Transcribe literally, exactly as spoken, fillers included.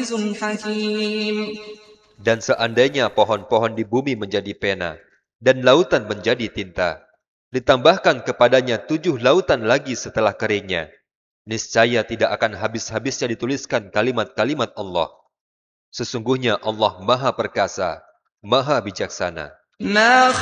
عزيز حكيم. Dan seandainya pohon-pohon di bumi menjadi pena, dan lautan menjadi tinta, ditambahkan kepadanya tujuh lautan lagi setelah keringnya, niscaya tidak akan habis-habisnya dituliskan kalimat-kalimat Allah. Sesungguhnya Allah Maha Perkasa, Maha Bijaksana. ما